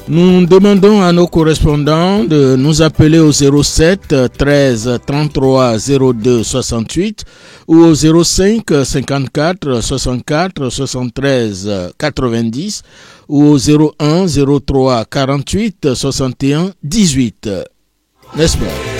Nous demandons à nos correspondants de nous appeler au 07 13 33 02 68 ou au 05 54 64 73 90 ou au 01 03 48 61 18. N'est-ce pas?